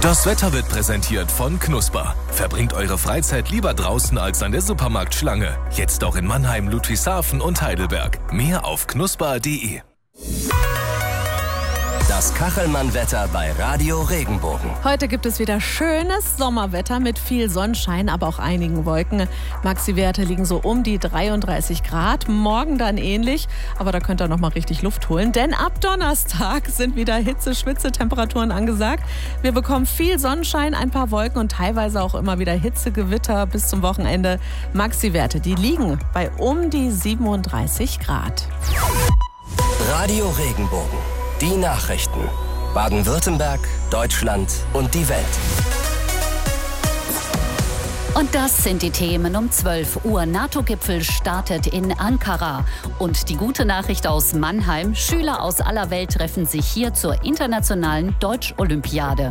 Das Wetter wird präsentiert von Knusper. Verbringt eure Freizeit lieber draußen als an der Supermarktschlange. Jetzt auch in Mannheim, Ludwigshafen und Heidelberg. Mehr auf knusper.de. Das Kachelmann-Wetter bei Radio Regenbogen. Heute gibt es wieder schönes Sommerwetter mit viel Sonnenschein, aber auch einigen Wolken. Maxi-Werte liegen so um die 33 Grad. Morgen dann ähnlich, aber da könnt ihr noch mal richtig Luft holen. Denn ab Donnerstag sind wieder Hitze-Schwitze-Temperaturen angesagt. Wir bekommen viel Sonnenschein, ein paar Wolken und teilweise auch immer wieder Hitzegewitter bis zum Wochenende. Maxi-Werte, die liegen bei um die 37 Grad. Radio Regenbogen. Die Nachrichten. Baden-Württemberg, Deutschland und die Welt. Und das sind die Themen um 12 Uhr. NATO-Gipfel startet in Ankara. Und die gute Nachricht aus Mannheim. Schüler aus aller Welt treffen sich hier zur internationalen Deutsch-Olympiade.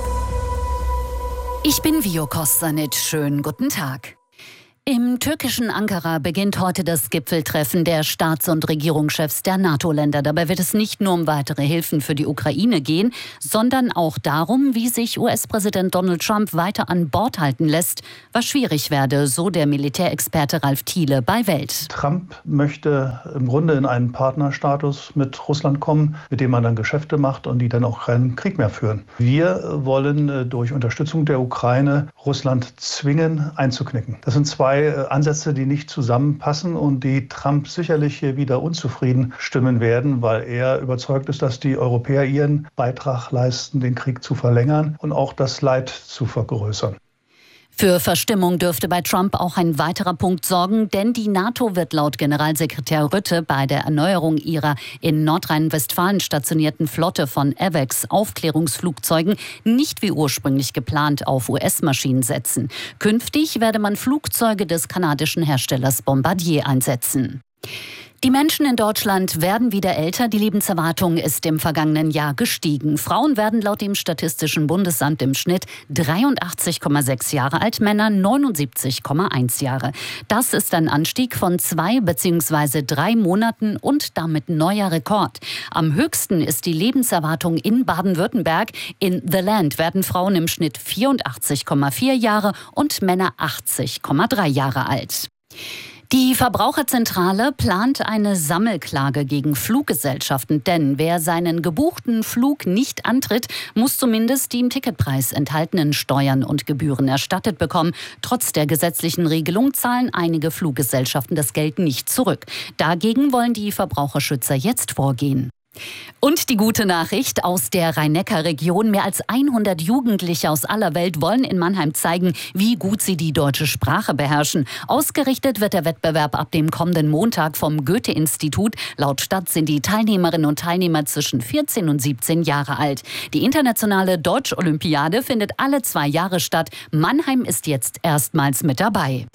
Ich bin Vio Kostanic. Schönen guten Tag. Im türkischen Ankara beginnt heute das Gipfeltreffen der Staats- und Regierungschefs der NATO-Länder. Dabei wird es nicht nur um weitere Hilfen für die Ukraine gehen, sondern auch darum, wie sich US-Präsident Donald Trump weiter an Bord halten lässt, was schwierig werde, so der Militärexperte Ralf Thiele bei Welt. Trump möchte im Grunde in einen Partnerstatus mit Russland kommen, mit dem man dann Geschäfte macht und die dann auch keinen Krieg mehr führen. Wir wollen durch Unterstützung der Ukraine Russland zwingen, einzuknicken. Das sind zwei Ansätze, die nicht zusammenpassen und die Trump sicherlich hier wieder unzufrieden stimmen werden, weil er überzeugt ist, dass die Europäer ihren Beitrag leisten, den Krieg zu verlängern und auch das Leid zu vergrößern. Für Verstimmung dürfte bei Trump auch ein weiterer Punkt sorgen, denn die NATO wird laut Generalsekretär Rutte bei der Erneuerung ihrer in Nordrhein-Westfalen stationierten Flotte von AWACS-Aufklärungsflugzeugen nicht wie ursprünglich geplant auf US-Maschinen setzen. Künftig werde man Flugzeuge des kanadischen Herstellers Bombardier einsetzen. Die Menschen in Deutschland werden wieder älter. Die Lebenserwartung ist im vergangenen Jahr gestiegen. Frauen werden laut dem Statistischen Bundesamt im Schnitt 83,6 Jahre alt, Männer 79,1 Jahre. Das ist ein Anstieg von 2 bzw. 3 Monaten und damit neuer Rekord. Am höchsten ist die Lebenserwartung in Baden-Württemberg. In The Land werden Frauen im Schnitt 84,4 Jahre und Männer 80,3 Jahre alt. Die Verbraucherzentrale plant eine Sammelklage gegen Fluggesellschaften, denn wer seinen gebuchten Flug nicht antritt, muss zumindest die im Ticketpreis enthaltenen Steuern und Gebühren erstattet bekommen. Trotz der gesetzlichen Regelung zahlen einige Fluggesellschaften das Geld nicht zurück. Dagegen wollen die Verbraucherschützer jetzt vorgehen. Und die gute Nachricht aus der Rhein-Neckar-Region. Mehr als 100 Jugendliche aus aller Welt wollen in Mannheim zeigen, wie gut sie die deutsche Sprache beherrschen. Ausgerichtet wird der Wettbewerb ab dem kommenden Montag vom Goethe-Institut. Laut Stadt sind die Teilnehmerinnen und Teilnehmer zwischen 14 und 17 Jahre alt. Die internationale Deutsch-Olympiade findet alle 2 Jahre statt. Mannheim ist jetzt erstmals mit dabei.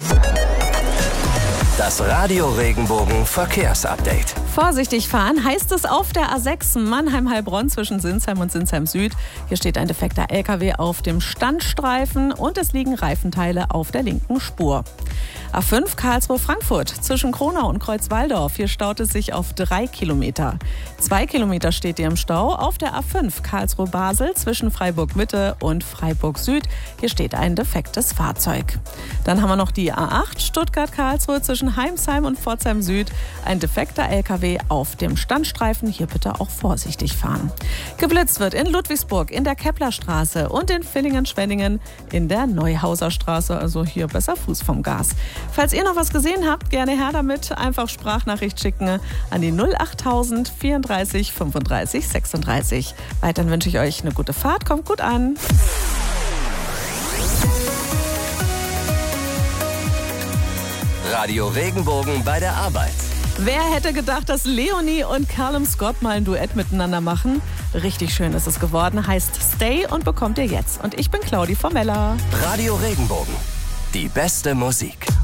Das Radio Regenbogen Verkehrsupdate. Vorsichtig fahren heißt es auf der A6 Mannheim-Heilbronn zwischen Sinsheim und Sinsheim Süd. Hier steht ein defekter LKW auf dem Standstreifen und es liegen Reifenteile auf der linken Spur. A5 Karlsruhe-Frankfurt zwischen Kronau und Kreuzwaldorf. Hier staut es sich auf 3 Kilometer. 2 Kilometer steht ihr im Stau auf der A5 Karlsruhe-Basel zwischen Freiburg-Mitte und Freiburg-Süd. Hier steht ein defektes Fahrzeug. Dann haben wir noch die A8 Stuttgart-Karlsruhe zwischen Heimsheim und Pforzheim Süd. Ein defekter LKW auf dem Standstreifen. Hier bitte auch vorsichtig fahren. Geblitzt wird in Ludwigsburg, in der Keplerstraße und in Villingen-Schwenningen in der Neuhauser Straße. Also hier besser Fuß vom Gas. Falls ihr noch was gesehen habt, gerne her damit. Einfach Sprachnachricht schicken an die 08000 34 35 36. Weiterhin wünsche ich euch eine gute Fahrt. Kommt gut an. Radio Regenbogen bei der Arbeit. Wer hätte gedacht, dass Leonie und Callum Scott mal ein Duett miteinander machen? Richtig schön ist es geworden. Heißt Stay und bekommt ihr jetzt. Und ich bin Claudi Formella. Radio Regenbogen. Die beste Musik.